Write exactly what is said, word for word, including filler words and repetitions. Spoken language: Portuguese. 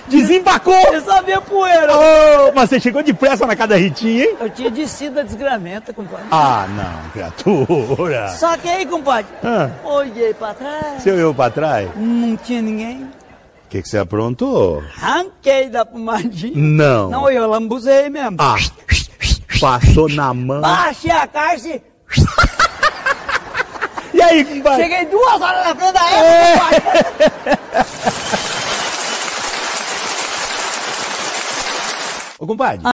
Desembacou! Eu só vi a poeira. Oh, mas você chegou depressa na casa da Ritinha, hein? Eu tinha descido a desgramenta, compadre. Ah, não, criatura. Só que aí, compadre, Ah. olhei pra trás, Você olhou pra trás? não tinha ninguém. O que, que você aprontou? Arranquei da pomadinha. Não. Não, eu lambuzei mesmo. Ah, passou na mão. Baixei a caixa e... E aí, compadre? Cheguei duas horas na frente da época, compadre. Ô, compadre,